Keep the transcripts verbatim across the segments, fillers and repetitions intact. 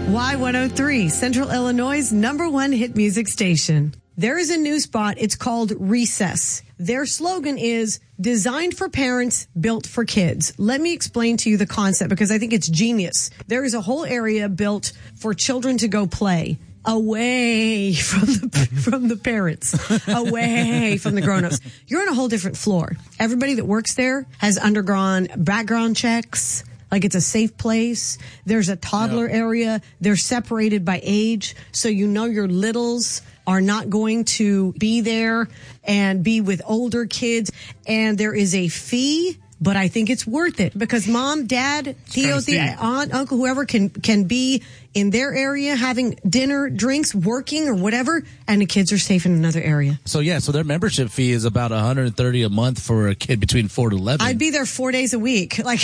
Y one oh three, Central Illinois' number one hit music station. There is a new spot. It's called Recess. Their slogan is designed for parents, built for kids. Let me explain to you the concept because I think it's genius. There is a whole area built for children to go play away from the from the parents, away from the grown-ups. You're on a whole different floor. Everybody that works there has undergone background checks. Like it's a safe place. There's a toddler yep. area. They're separated by age. So you know your littles are not going to be there and be with older kids. And there is a fee, but I think it's worth it because mom, dad, Theo, the aunt, uncle, whoever can, can be in their area having dinner, drinks, working or whatever, and the kids are safe in another area. So yeah, so their membership fee is about one hundred thirty dollars a month for a kid between four to eleven. I'd be there four days a week. Like,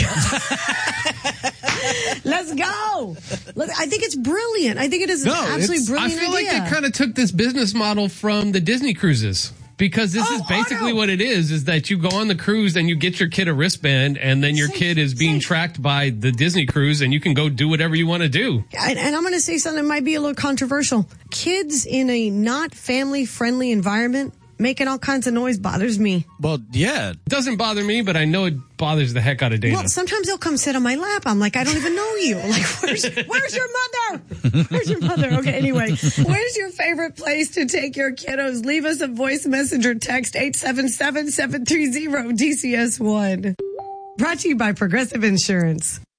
let's go. Look, I think it's brilliant. I think it is an no, absolutely brilliant I feel idea. like they kind of took this business model from the Disney cruises. Because this oh, is basically oh, no. what it is, is that you go on the cruise and you get your kid a wristband and then your safe, kid is being safe. tracked by the Disney cruise and you can go do whatever you want to do. And, and I'm going to say something that might be a little controversial. Kids in a not family-friendly environment making all kinds of noise bothers me. Well, yeah. It doesn't bother me, but I know it bothers the heck out of Dana. Well, sometimes they'll come sit on my lap. I'm like, I don't even know you. Like, where's, where's your mother? Where's your mother? Okay, anyway, where's your favorite place to take your kiddos? Leave us a voice message or text eight seven seven, seven three zero, D C S one. Brought to you by Progressive Insurance.